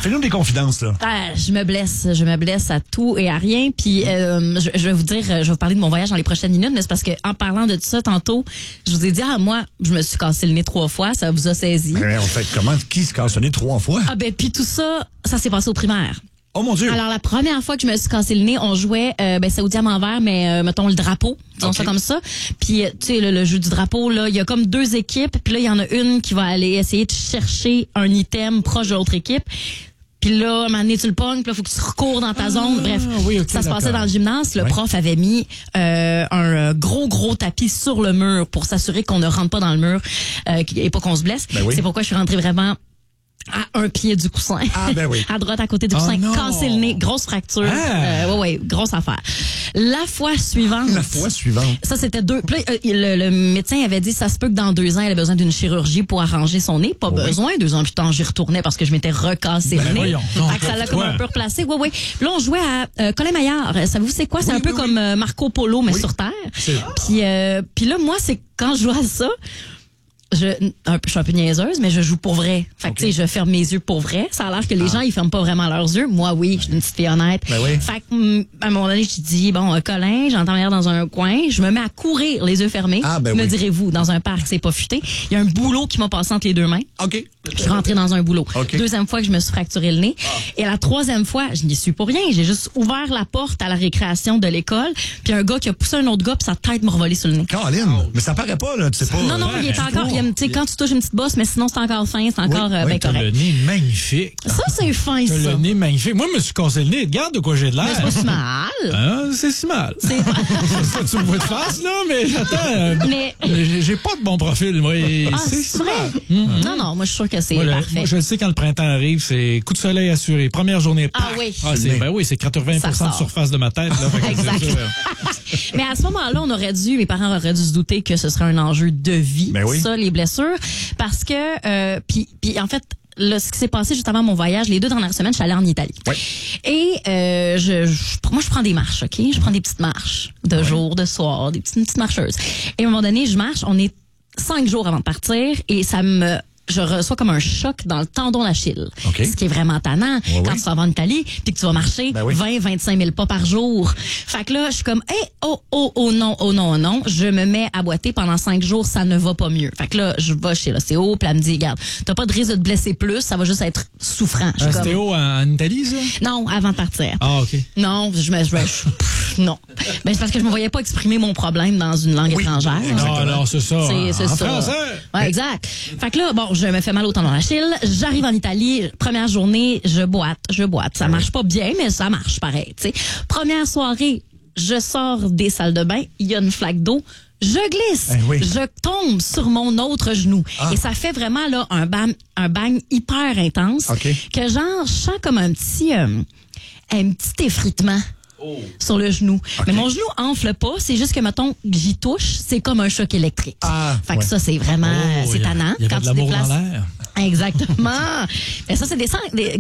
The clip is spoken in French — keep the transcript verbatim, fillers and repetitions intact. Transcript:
Fais-nous des confidences, là. Ah, je me blesse, je me blesse à tout et à rien. Puis euh, je, je vais vous dire, je vais vous parler de mon voyage dans les prochaines minutes, mais c'est parce que en parlant de tout ça tantôt, je vous ai dit, ah moi, je me suis cassé le nez trois fois, ça vous a saisi. Mais en fait, comment, qui se casse le nez trois fois? Ah ben puis tout ça, ça s'est passé au primaire. Oh mon Dieu! Alors, la première fois que je me suis cassé le nez, on jouait, euh, ben, c'est au diamant vert, mais euh, mettons le drapeau, disons okay. ça comme ça. Puis, tu sais, le, le jeu du drapeau, là, il y a comme deux équipes. Puis là, il y en a une qui va aller essayer de chercher un item proche de l'autre équipe. Puis là, à un moment donné, tu le pognes, puis là, faut que tu recours dans ta zone. Bref, ah, oui, okay, ça se passait d'accord. dans le gymnase. Le oui. prof avait mis euh, un gros, gros tapis sur le mur pour s'assurer qu'on ne rentre pas dans le mur euh, et pas qu'on se blesse. Ben oui. C'est pourquoi je suis rentrée vraiment à un pied du coussin. Ah, ben oui. À droite, à côté du Oh coussin. non. Casser le nez. Grosse fracture. Ah. Euh, ouais, ouais, grosse affaire. La fois suivante. La fois suivante. Ça, c'était deux. Puis là, le, le médecin avait dit, ça se peut que dans deux ans, elle ait besoin d'une chirurgie pour arranger son nez. Pas oui. besoin. Deux ans plus tard, j'y retournais parce que je m'étais recassé Ben le nez. voyons, non, Fait que ça l'a comme toi. un peu replacé. Oui, oui. Puis là, on jouait à euh, Colin Maillard. Savez-vous c'est quoi? C'est Oui, un peu oui, comme oui. euh, Marco Polo, mais Oui. sur Terre. C'est- Puis, euh, puis là, moi, c'est quand je joue à ça, je, un, je suis un peu niaiseuse, mais je joue pour vrai. Fait que, Okay. tu sais, je ferme mes yeux pour vrai. Ça a l'air que les gens, ils ferment pas vraiment leurs yeux. Moi, oui, je suis une petite fille honnête. Ben oui. Fait que, hum, à un moment donné, je dis, bon, euh, Colin, j'entends l'air dans un coin. Je me mets à courir, les yeux fermés. Ah, ben me oui. direz-vous, dans un parc, c'est pas futé. Il y a un boulot qui m'a passé entre les deux mains. OK. Je suis rentrée dans un boulot. Okay. Deuxième fois que je me suis fracturé le nez. Et la troisième fois, je n'y suis pour rien. J'ai juste ouvert la porte à la récréation de l'école. Puis un gars qui a poussé un autre gars, puis sa tête m'a revolé sur le nez. Caroline, mais ça paraît pas, là, tu sais pas. Non, non, il est encore, il y a, tu sais, quand tu touches une petite bosse, mais sinon c'est encore fin, c'est encore Oui, euh, oui, ben T'as le correct. nez magnifique. Ça, c'est fin, T'as ça. le nez magnifique. Moi, je me suis cassé le nez. Regarde de quoi j'ai de Mais c'est pas l'air. si mal. Hein, c'est si mal. C'est pas... Ça, tu me vois de face, là, mais attends. euh, Mais... j'ai- J'ai pas de bon profil, moi. et Ah, c'est c'est si vrai? mal. Mhm. Non, non, moi, je suis sûre que c'est Moi, le- parfait. moi, je le sais quand le printemps arrive, c'est coup de soleil assuré. Première journée. Ah pac. oui. Ah, c'est, ben oui, c'est quatre-vingts pour cent Ça de sort. surface de ma tête. Là, fait que Exact. c'est sûr. Mais à ce moment-là, on aurait dû, mes parents auraient dû se douter que ce serait un enjeu de vie, Ben oui. ça, les blessures, parce que, euh, puis, puis en fait, là, ce qui s'est passé juste avant mon voyage, les deux dernières semaines, je suis allée en Italie. Oui. Et euh, je, je- moi, je prends des marches, OK? Je prends des petites marches de jour, de soir, des petites, une petite marcheuse. Et à un moment donné, je marche, on est cinq jours avant de partir, et ça me... je reçois comme un choc dans le tendon d'Achille. OK. Ce qui est vraiment tannant Ouais, quand oui. tu vas en Italie puis que tu vas marcher Ben oui. vingt à vingt-cinq mille pas par jour. Fait que là, je suis comme, hey, oh, oh, oh non, oh non, oh non. Je me mets à boiter pendant cinq jours, ça ne va pas mieux. Fait que là, je vais chez l'ostéo, puis elle me dit, regarde, t'as pas de risque de te blesser plus, ça va juste être souffrant. Je suis Un comme, stéo en, en Italie, ça? non, avant de partir. Ah, OK. Non, je me, je me, je- pff, non. Ben, c'est parce que je me voyais pas exprimer mon problème dans une langue Oui, étrangère. exactement. Non, non, c'est ça. C'est, c'est en ça. français. Ouais, exact. Fait que là, bon, je me fais mal au tendon d'Achille. J'arrive en Italie, première journée, je boite, je boite. Ça marche pas bien, mais ça marche pareil, tu sais. Première soirée, je sors des salles de bain, il y a une flaque d'eau. Je glisse, Eh oui. je tombe sur mon autre genou. Ah. Et ça fait vraiment là un bang, un bang hyper intense. OK. Que genre, je sens comme un petit, euh, un petit effritement. Sur le genou. Mais mon genou enfle pas, c'est juste que, mettons, j'y touche, c'est comme un choc électrique. Ah, fait que ouais. ça, c'est vraiment, Oh, c'est il y a- tannant. Il y avait quand de tu l'amour déplaces. dans l'air. Exactement. Mais ça, c'est des, des